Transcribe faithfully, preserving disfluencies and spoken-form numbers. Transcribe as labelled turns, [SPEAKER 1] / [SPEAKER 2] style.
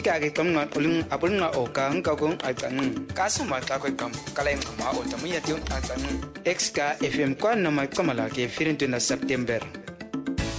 [SPEAKER 1] ka ke kam na ulung apun na o ka ang ka kong ay kan kasuma ka ko kam kalay ma o tamu ya tiu an kan X K F M kwan na mai kamala ke firin na September